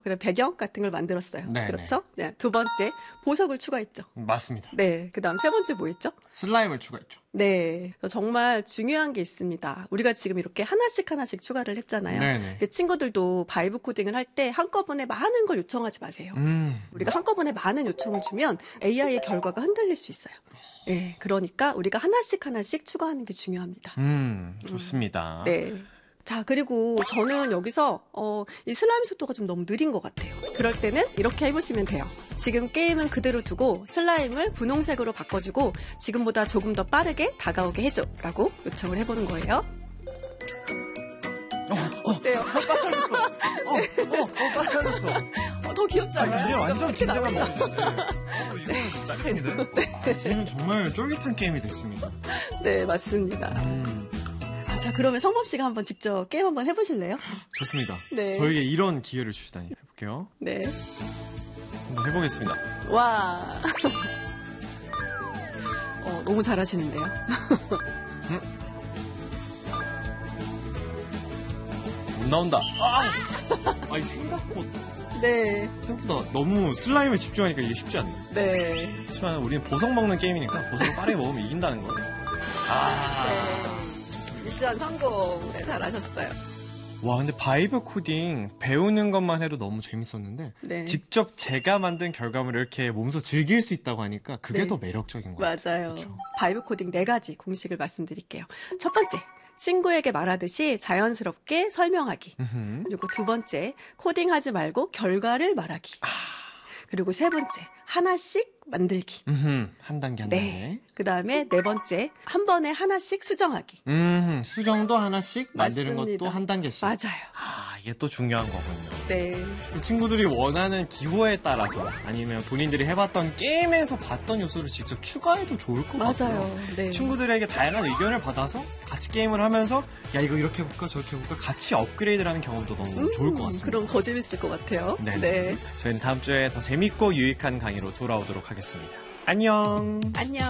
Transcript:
그다음 배경 같은 걸 만들었어요. 네네. 그렇죠? 네. 두 번째, 보석을 추가했죠. 맞습니다. 네. 그다음 세 번째 뭐 했죠? 슬라임을 추가했죠. 네. 정말 중요한 게 있습니다. 우리가 지금 이렇게 하나씩 추가를 했잖아요. 네네. 근데 친구들도 바이브 코딩을 할 때 한꺼번에 많은 걸 요청하지 마세요. 우리가 한꺼번에 많은 요청을 주면 AI의 결과가 흔들릴 수 있어요. 네. 그러니까 우리가 하나씩 추가하는 게 중요합니다. 좋습니다. 네. 자, 그리고 저는 여기서 이 슬라임 속도가 좀 너무 느린 것 같아요. 그럴 때는 이렇게 해보시면 돼요. 지금 게임은 그대로 두고 슬라임을 분홍색으로 바꿔주고 지금보다 조금 더 빠르게 다가오게 해줘 라고 요청을 해보는 거예요. 어때요? 빨라졌어. 더 귀엽지 않아요? 이제 완전 긴장한 모습인데. 이거는 좀 짜릿한데? 이제는 정말 쫄깃한 게임이 됐습니다. 네, 맞습니다. 자, 그러면 성범 씨가 한번 직접 게임 한번 해보실래요? 좋습니다. 네. 저에게 이런 기회를 주시다니. 해볼게요. 네. 한번 해보겠습니다. 와. 너무 잘하시는데요. 못 나온다. 아니, 생각보다 너무 슬라임에 집중하니까 이게 쉽지 않네요. 네. 그렇지만 우리는 보석 먹는 게임이니까 보석을 빠르게 먹으면 이긴다는 거예요. 네. 미션 성공. 네, 잘하셨어요. 와, 근데 바이브 코딩 배우는 것만 해도 너무 재밌었는데 네. 직접 제가 만든 결과물을 이렇게 몸소 즐길 수 있다고 하니까 그게 네. 더 매력적인 것 같아요. 맞아요. 그렇죠? 바이브 코딩 4가지 공식을 말씀드릴게요. 첫 번째, 친구에게 말하듯이 자연스럽게 설명하기. 그리고 두 번째, 코딩하지 말고 결과를 말하기. 그리고 세 번째, 하나씩 만들기. 한 단계 한 네. 단계. 그 다음에 네 번째, 한 번에 하나씩 수정하기. 수정도 하나씩 만드는 맞습니다. 것도 한 단계씩. 맞아요. 이게 또 중요한 거군요. 네. 친구들이 원하는 기호에 따라서 아니면 본인들이 해봤던 게임에서 봤던 요소를 직접 추가해도 좋을 것 같아요. 맞아요. 네. 친구들에게 다양한 의견을 받아서 같이 게임을 하면서 야, 이거 이렇게 해볼까 저렇게 해볼까 같이 업그레이드를 하는 경험도 너무 좋을 것 같습니다. 그럼 더 재밌을 것 같아요. 네. 저희는 다음 주에 더 재밌고 유익한 강의로 돌아오도록 하겠습니다. 안녕. 안녕.